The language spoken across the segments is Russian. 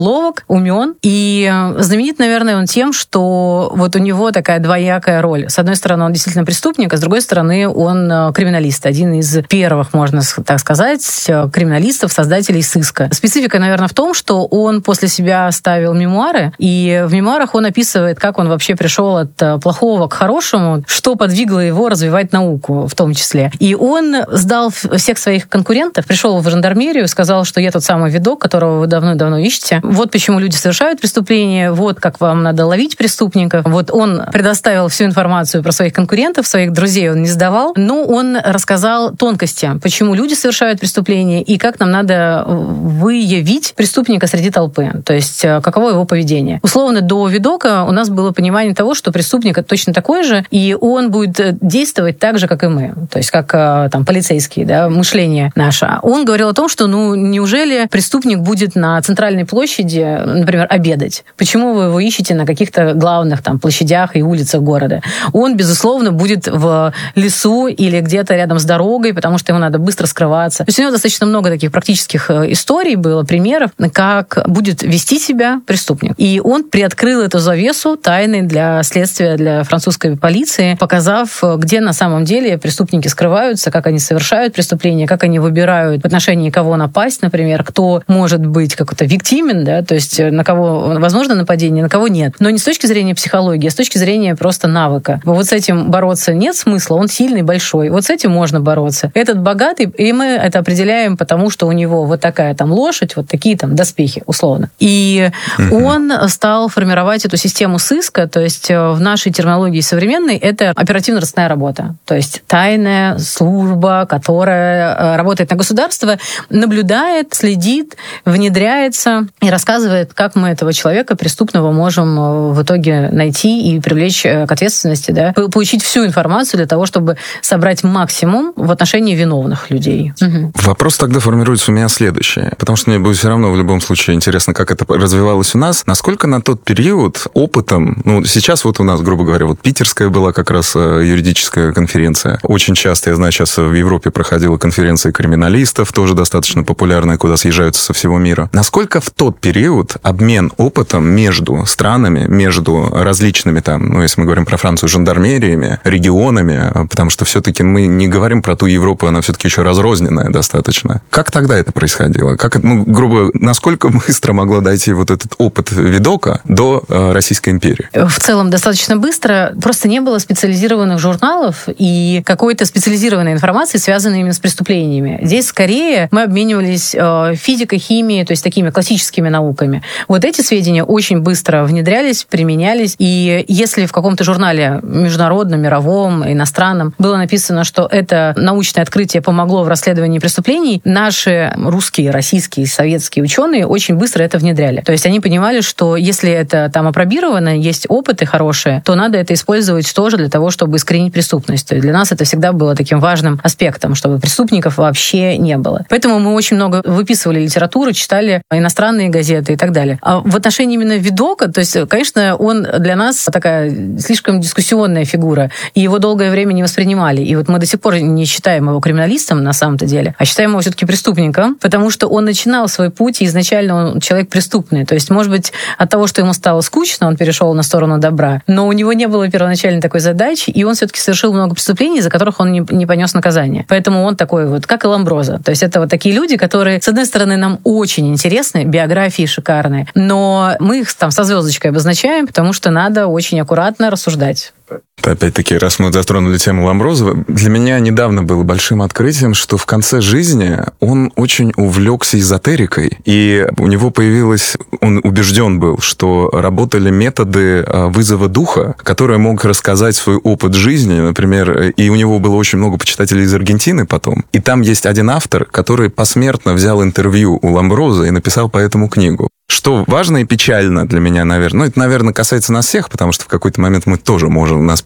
ловок, умен. И знаменит, наверное, он тем, что вот у него такая двоякая роль. С одной стороны, он действительно преступник, а с другой стороны, он криминалист. Один из первых, можно так сказать, криминалистов, создателей сыска. Специфика, наверное, в том, что он после себя оставил мемуары, и в мемуарах он описывает, как он вообще пришел от плохого к хорошему, что подвигло его развивать науку в том числе. И он сдал всех своих конкурентов, пришел в жандармерию, сказал, что я тот самый видок, которого вы давно-давно ищете. Вот почему люди совершают преступления, вот как вам надо ловить преступников. Вот он предоставил всю информацию про своих конкурентов, своих друзей он не сдавал, но он рассказал тонкости, почему люди совершают преступления и как нам надо выявить преступника среди толпы, то есть каково его поведение. Условно, до видока у нас было понимание того, что преступник это точно такой же, и он будет действовать так же, как и мы, то есть как там полицейские, да, мышление наше. Он говорил о том, что неужели преступник будет на центральной площади, например, обедать? Почему вы его ищете на каких-то главных там площадях и улицах города? Он, безусловно, будет в лесу или где-то рядом с дорогой, потому что ему надо быстро скрываться. То есть у него достаточно много таких практических историй было, примеров, как будет вести себя преступник. И он приоткрыл эту завесу тайны для следствия, для французской полиции, показав, где на самом деле преступники скрываются, как они совершают преступления, как они выбирают в отношении кого напасть, например, кто может быть какой-то виктимен, да, то есть на кого возможно нападение, на кого нет. Но не с точки зрения психологии, а с точки зрения просто навыка. Вот с этим бороться нет смысла, он сильный, большой. Вот с этим можно бороться. Этот богатый, и мы это определяем, потому что у него вот такая там лошадь, вот такие там доспехи, условно. И он стал формировать эту систему сыска, то есть в нашей терминологии современной это оперативно-розыскная работа. То есть тайная служба, которая работает на государство, наблюдает, следит, внедряется и рассказывает, как мы этого человека преступного можем в итоге найти и привлечь к ответственности, да, получить всю информацию для того, чтобы собрать максимум в отношении виновных людей. Вопрос тогда формируется у меня следующий, потому что мне будет все равно в любом случае интересно, как это развивалось у нас. Насколько на тот период опытом, сейчас вот у нас, грубо говоря, вот питерская была как раз юридическая конференция. Очень часто, я знаю, сейчас в Европе проходила конференция криминалистов, тоже достаточно популярная, куда съезжаются со всего мира. Насколько в тот период обмен опытом между странами, между различными там, если мы говорим про Францию, жандармериями, регионами, потому что все-таки мы не говорим про ту Европу, она все-таки еще разрозненная достаточно. Как тогда это происходило? Грубо, насколько быстро могло дойти вот этот опыт видока до Российской империи? В целом достаточно быстро. Просто не было специализированных журналов и какой-то специализированной информации, связанной именно с преступлениями. Здесь скорее мы обменивались физикой, химией, то есть такими классическими науками. Вот эти сведения очень быстро внедрялись, применялись. И если в каком-то журнале международном, мировом, иностранном было написано, что это научное открытие помогло в расследовании преступлений, наши русские, российские, советские ученые очень быстро это внедряли. То есть они понимали, что если это там апробировано, есть опыты хорошие, то надо это использовать тоже для того, чтобы искоренить преступность. То есть для нас это всегда было таким важным аспектом, чтобы преступников вообще не было. Поэтому мы очень много выписывали литературу, читали иностранные газеты и так далее. А в отношении именно видока, то есть, конечно, он для нас такая слишком дискуссионная фигура, и его долгое время не воспринимали. И вот мы до сих пор не считаем его криминалистом на самом-то деле, а считаем его все-таки преступником, потому что он начинал свой путь, и изначально он человек преступный. То есть, может быть, от того, что ему стало скучно, он перешел на сторону добра, но у него не было первоначально такой задачи, и он все-таки совершил много преступлений, за которых он не понес наказание. Поэтому он такой вот, как и Ламброзо. То есть это вот такие люди, которые, с одной стороны, нам очень интересны, биографии шикарные, но мы их там со звездочкой обозначаем, потому что надо очень аккуратно рассуждать. Опять-таки, раз мы затронули тему Ламброзо, для меня недавно было большим открытием, что в конце жизни он очень увлекся эзотерикой, и у него появилось, он убежден был, что работали методы вызова духа, которые мог рассказать свой опыт жизни, например, и у него было очень много почитателей из Аргентины потом. И там есть один автор, который посмертно взял интервью у Ламброзо и написал по этому книгу. Что важно и печально для меня, наверное, это, наверное, касается нас всех, потому что в какой-то момент мы тоже можем, у нас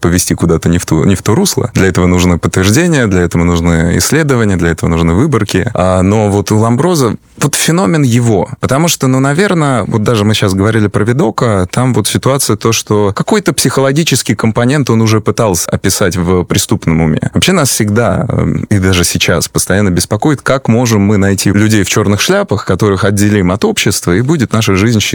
повести куда-то не в то русло. Для этого нужно подтверждение, для этого нужны исследования, для этого нужны выборки. Но вот у Ламброза вот феномен его. Потому что, наверное, вот даже мы сейчас говорили про Видока, там вот ситуация то, что какой-то психологический компонент он уже пытался описать в «Преступном уме». Вообще нас всегда, и даже сейчас, постоянно беспокоит, как можем мы найти людей в черных шляпах, которых отделим от общества, и будет наша жизнь